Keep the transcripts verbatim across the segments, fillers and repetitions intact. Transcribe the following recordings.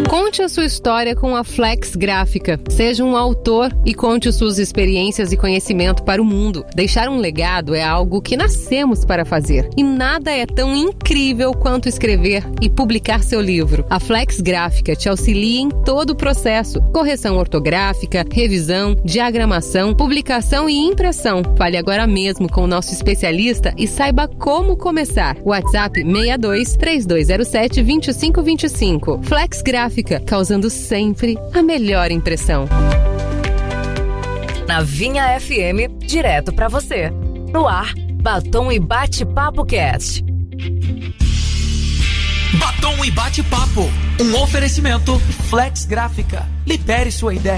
Conte a sua história com a Flex Gráfica. Seja um autor e conte suas experiências e conhecimento para o mundo. Deixar um legado é algo que nascemos para fazer. E nada é tão incrível quanto escrever e publicar seu livro. A Flex Gráfica te auxilia em todo o processo. Correção ortográfica, revisão, diagramação, publicação e impressão. Fale agora mesmo com o nosso especialista e saiba como começar. WhatsApp seis dois, três dois zero sete, dois cinco dois cinco. Flex Gráfica, causando sempre a melhor impressão. Na Vinha F M, direto pra você. No ar, Batom e Bate-Papo Cast. Batom e Bate-Papo, um oferecimento Flex Gráfica. Libere sua ideia.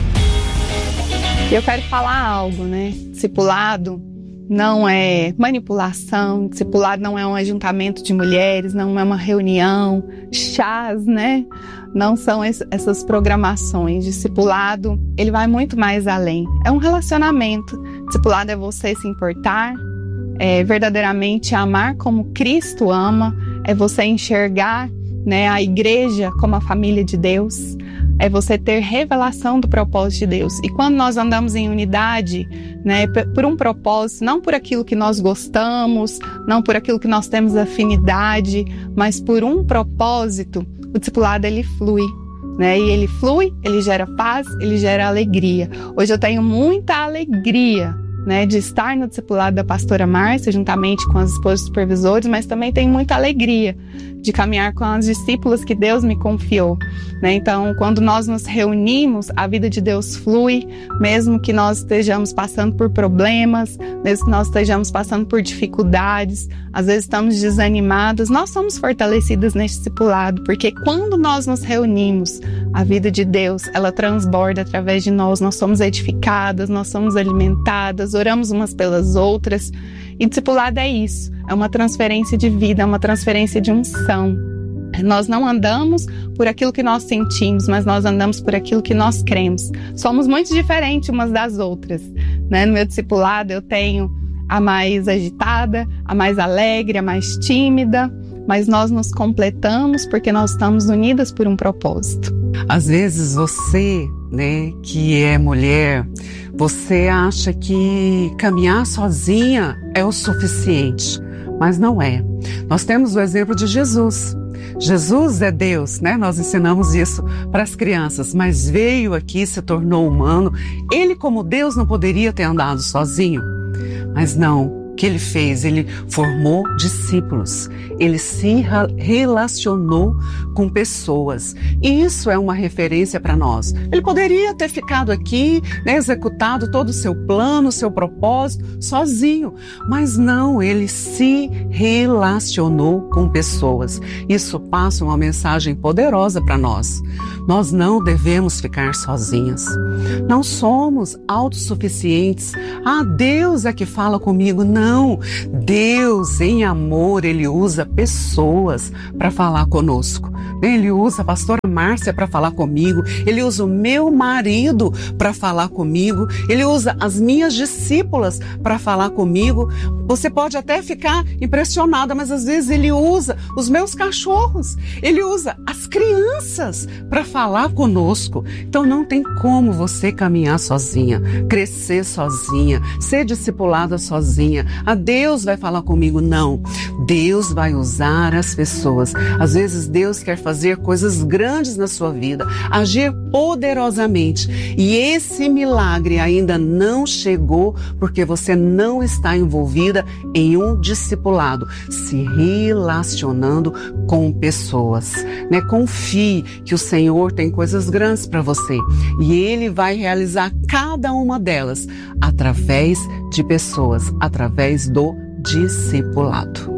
Eu quero falar algo, né? Discipulado não é manipulação, discipulado não é um ajuntamento de mulheres, não é uma reunião, chás, né? Não são essas programações. Discipulado, ele vai muito mais além. É um relacionamento. Discipulado é você se importar, é verdadeiramente amar como Cristo ama, é você enxergar, né, a igreja como a família de Deus, é você ter revelação do propósito de Deus. E quando nós andamos em unidade, né, por um propósito, não por aquilo que nós gostamos, não por aquilo que nós temos afinidade, mas por um propósito, o discipulado ele flui, né? E ele flui, ele gera paz, ele gera alegria. Hoje eu tenho muita alegria, né, de estar no discipulado da pastora Márcia, juntamente com as esposas supervisores, mas também tenho muita alegria de caminhar com as discípulas que Deus me confiou, né? Então, quando nós nos reunimos, a vida de Deus flui, mesmo que nós estejamos passando por problemas, mesmo que nós estejamos passando por dificuldades, às vezes estamos desanimados, nós somos fortalecidas neste discipulado, porque quando nós nos reunimos, a vida de Deus, ela transborda através de nós, nós somos edificadas, nós somos alimentadas, oramos umas pelas outras. E discipulado é isso, é uma transferência de vida, é uma transferência de unção. Nós não andamos por aquilo que nós sentimos, mas nós andamos por aquilo que nós cremos. Somos muito diferentes umas das outras, né? No meu discipulado eu tenho a mais agitada, a mais alegre, a mais tímida, mas nós nos completamos porque nós estamos unidas por um propósito. Às vezes você, né, que é mulher, você acha que caminhar sozinha é o suficiente, mas não é. Nós temos o exemplo de Jesus. Jesus é Deus, né? Nós ensinamos isso para as crianças, mas veio aqui, se tornou humano. Ele, como Deus, não poderia ter andado sozinho, mas não. O que ele fez? Ele formou discípulos, ele se relacionou com pessoas, e isso é uma referência para nós. Ele poderia ter ficado aqui, né, executado todo o seu plano, o seu propósito, sozinho, mas não, ele se relacionou com pessoas. Isso passa uma mensagem poderosa para nós. Nós não devemos ficar sozinhas, não somos autossuficientes. Ah, Deus é que fala comigo. Não. Não, Deus em amor, Ele usa pessoas para falar conosco. Ele usa a pastora Márcia para falar comigo, Ele usa o meu marido para falar comigo, Ele usa as minhas discípulas para falar comigo. Você pode até ficar impressionada, mas às vezes Ele usa os meus cachorros, Ele usa as crianças para falar conosco. Então não tem como você caminhar sozinha, crescer sozinha, ser discipulada sozinha. A Deus vai falar comigo, não. Deus vai usar as pessoas. Às vezes Deus quer fazer coisas grandes na sua vida, agir poderosamente. E esse milagre ainda não chegou porque você não está envolvida em um discipulado, se relacionando com pessoas, né? Confie que o Senhor tem coisas grandes para você e Ele vai realizar cada uma delas através de pessoas, através do discipulado.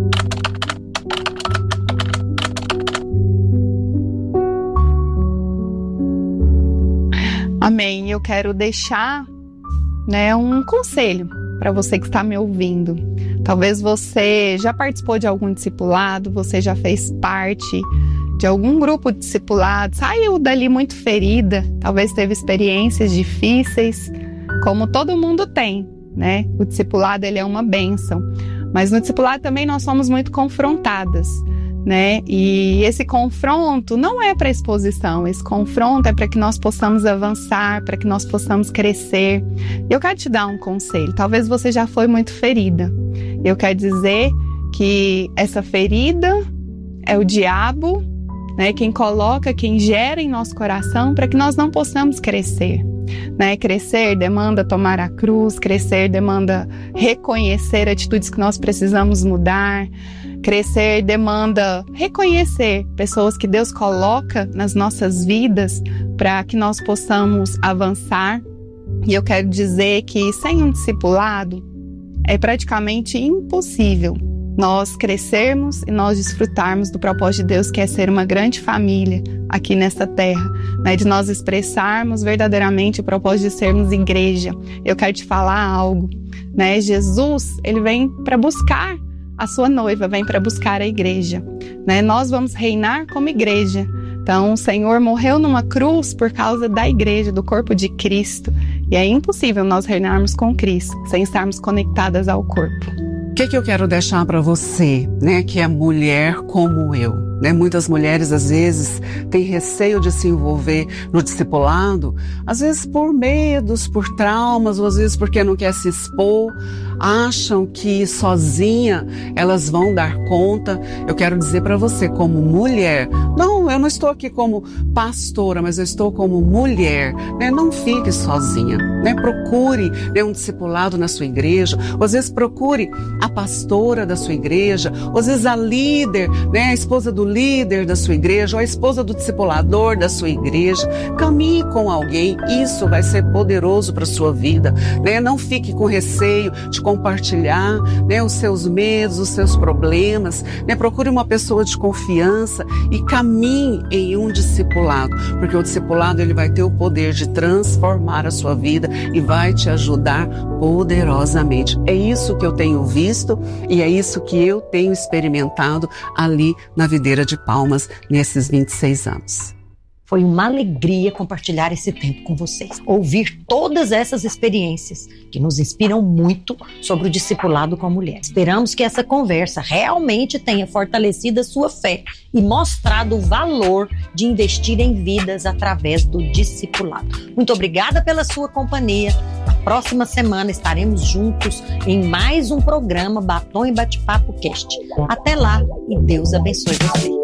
Amém. Eu quero deixar, né, um conselho para você que está me ouvindo. Talvez você já participou de algum discipulado, você já fez parte de algum grupo de discipulado, saiu dali muito ferida, talvez teve experiências difíceis, como todo mundo tem, né? O discipulado, ele é uma bênção, mas no discipulado também nós somos muito confrontadas, né? E esse confronto não é para exposição, esse confronto é para que nós possamos avançar, para que nós possamos crescer. Eu quero te dar um conselho, talvez você já foi muito ferida. Eu quero dizer que essa ferida é o diabo, né? Quem coloca, quem gera em nosso coração para que nós não possamos crescer. Né? Crescer demanda tomar a cruz, crescer demanda reconhecer atitudes que nós precisamos mudar. Crescer demanda reconhecer pessoas que Deus coloca nas nossas vidas para que nós possamos avançar. E eu quero dizer que sem um discipulado é praticamente impossível nós crescermos e nós desfrutarmos do propósito de Deus, que é ser uma grande família aqui nessa terra, né? De nós expressarmos verdadeiramente o propósito de sermos igreja. Eu quero te falar algo, né? Jesus, ele vem para buscar a sua noiva, vem para buscar a igreja, né? Nós vamos reinar como igreja. Então, o Senhor morreu numa cruz por causa da igreja, do corpo de Cristo. E é impossível nós reinarmos com Cristo sem estarmos conectadas ao corpo. O que, que eu quero deixar para você, né, que é mulher como eu, né? Muitas mulheres às vezes têm receio de se envolver no discipulado, às vezes por medos, por traumas, ou às vezes porque não quer se expor, acham que sozinha elas vão dar conta. Eu quero dizer para você, como mulher, não, eu não estou aqui como pastora, mas eu estou como mulher, né? Não fique sozinha, né? Procure, né, um discipulado na sua igreja, ou às vezes procure a pastora da sua igreja, ou às vezes a líder, né, a esposa do líder da sua igreja, ou a esposa do discipulador da sua igreja. Caminhe com alguém, isso vai ser poderoso para a sua vida, né? Não fique com receio de compartilhar, né, os seus medos, os seus problemas, né? Procure uma pessoa de confiança e caminhe em um discipulado, porque o discipulado ele vai ter o poder de transformar a sua vida e vai te ajudar poderosamente. É isso que eu tenho visto e é isso que eu tenho experimentado ali na Videira de Palmas nesses vinte e seis anos. Foi uma alegria compartilhar esse tempo com vocês. Ouvir todas essas experiências que nos inspiram muito sobre o discipulado com a mulher. Esperamos que essa conversa realmente tenha fortalecido a sua fé e mostrado o valor de investir em vidas através do discipulado. Muito obrigada pela sua companhia. Na próxima semana estaremos juntos em mais um programa Batom e Bate-Papo Cast. Até lá e Deus abençoe você.